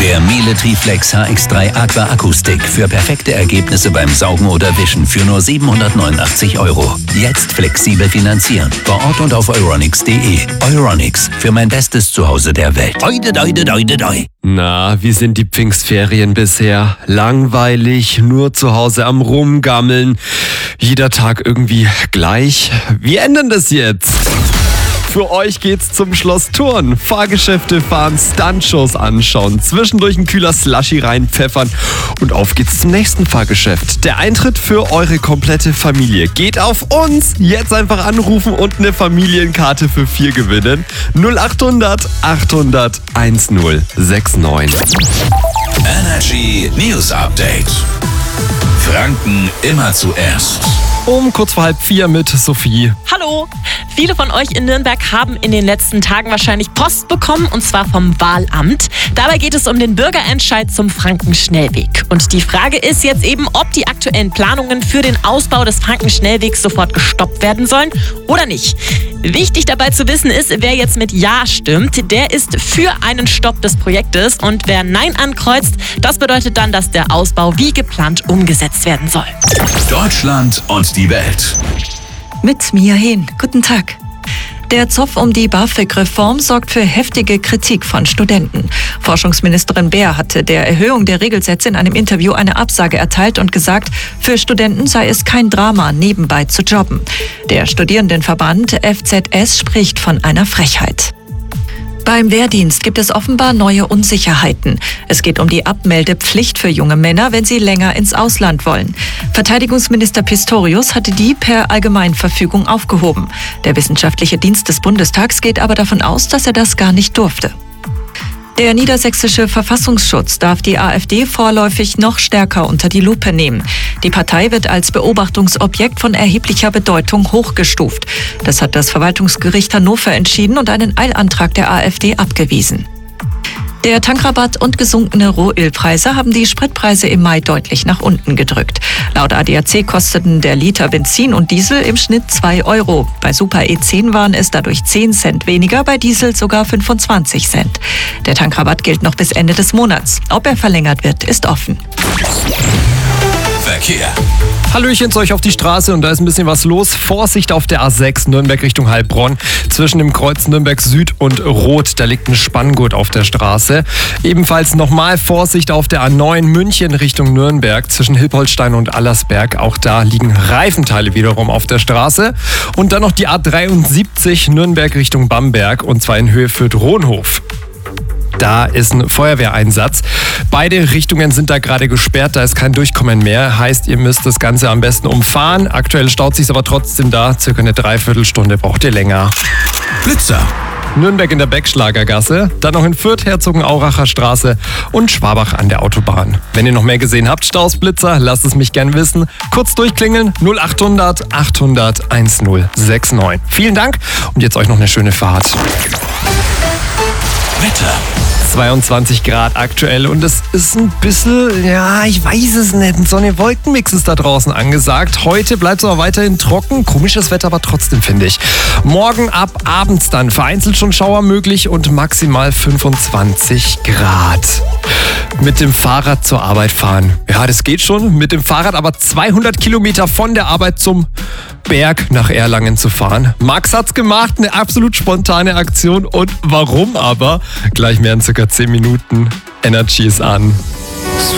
Der Miele Triflex HX3 Aqua Akustik für perfekte Ergebnisse beim Saugen oder Wischen für nur 789 €. Jetzt flexibel finanzieren. Vor Ort und auf euronics.de. Euronics, für mein bestes Zuhause der Welt. Doi. Na, wie sind die Pfingstferien bisher? Langweilig, nur zu Hause am Rumgammeln. Jeder Tag irgendwie gleich. Wir ändern das jetzt. Für euch geht's zum Schloss Thurn. Fahrgeschäfte fahren, Stuntshows anschauen, zwischendurch ein kühler Slushy reinpfeffern und auf geht's zum nächsten Fahrgeschäft. Der Eintritt für eure komplette Familie geht auf uns. Jetzt einfach anrufen und eine Familienkarte für 4 gewinnen. 0800 800 1069. Energy News Update. Franken immer zuerst. Um kurz vor 3:30 mit Sophie. Hallo! Viele von euch in Nürnberg haben in den letzten Tagen wahrscheinlich Post bekommen, und zwar vom Wahlamt. Dabei geht es um den Bürgerentscheid zum Frankenschnellweg. Und die Frage ist jetzt eben, ob die aktuellen Planungen für den Ausbau des Frankenschnellwegs sofort gestoppt werden sollen oder nicht. Wichtig dabei zu wissen ist, wer jetzt mit Ja stimmt, der ist für einen Stopp des Projektes. Und wer Nein ankreuzt, das bedeutet dann, dass der Ausbau wie geplant umgesetzt werden soll. Deutschland und die Welt. Mit Mia Hehn. Guten Tag. Der Zoff um die BAföG-Reform sorgt für heftige Kritik von Studenten. Forschungsministerin Baer hatte der Erhöhung der Regelsätze in einem Interview eine Absage erteilt und gesagt, für Studenten sei es kein Drama, nebenbei zu jobben. Der Studierendenverband FZS spricht von einer Frechheit. Beim Wehrdienst gibt es offenbar neue Unsicherheiten. Es geht um die Abmeldepflicht für junge Männer, wenn sie länger ins Ausland wollen. Verteidigungsminister Pistorius hatte die per Allgemeinverfügung aufgehoben. Der Wissenschaftliche Dienst des Bundestags geht aber davon aus, dass er das gar nicht durfte. Der niedersächsische Verfassungsschutz darf die AfD vorläufig noch stärker unter die Lupe nehmen. Die Partei wird als Beobachtungsobjekt von erheblicher Bedeutung hochgestuft. Das hat das Verwaltungsgericht Hannover entschieden und einen Eilantrag der AfD abgewiesen. Der Tankrabatt und gesunkene Rohölpreise haben die Spritpreise im Mai deutlich nach unten gedrückt. Laut ADAC kosteten der Liter Benzin und Diesel im Schnitt 2 €. Bei Super E10 waren es dadurch 10 Cent weniger, bei Diesel sogar 25 Cent. Der Tankrabatt gilt noch bis Ende des Monats. Ob er verlängert wird, ist offen. Verkehr. Hallöchen zu euch auf die Straße und da ist ein bisschen was los. Vorsicht auf der A6 Nürnberg Richtung Heilbronn. Zwischen dem Kreuz Nürnberg Süd und Rot, da liegt ein Spanngurt auf der Straße. Ebenfalls nochmal Vorsicht auf der A9 München Richtung Nürnberg zwischen Hilpoltstein und Allersberg. Auch da liegen Reifenteile wiederum auf der Straße. Und dann noch die A73 Nürnberg Richtung Bamberg und zwar in Höhe Fürth-Rohnhof. Da ist ein Feuerwehreinsatz. Beide Richtungen sind da gerade gesperrt, da ist kein Durchkommen mehr. Heißt, ihr müsst das Ganze am besten umfahren. Aktuell staut sich aber trotzdem da. Circa eine Dreiviertelstunde braucht ihr länger. Blitzer. Nürnberg in der Beckschlagergasse, dann noch in Fürth, Herzogenauracher Straße und Schwabach an der Autobahn. Wenn ihr noch mehr gesehen habt, Staus, Blitzer, lasst es mich gern wissen. Kurz durchklingeln, 0800 800 1069. Vielen Dank und jetzt euch noch eine schöne Fahrt. Wetter. 22 Grad aktuell und es ist ein bisschen, ja, ich weiß es nicht, ein Sonne-Wolken-Mix ist da draußen angesagt. Heute bleibt es aber weiterhin trocken, komisches Wetter aber trotzdem, finde ich. Morgen ab abends dann vereinzelt schon Schauer möglich und maximal 25 Grad. Mit dem Fahrrad zur Arbeit fahren. Ja, das geht schon. Mit dem Fahrrad aber 200 Kilometer von der Arbeit zum Berg nach Erlangen zu fahren. Max hat's gemacht, eine absolut spontane Aktion. Und warum aber? Gleich mehr in circa 10 Minuten. Energy ist an.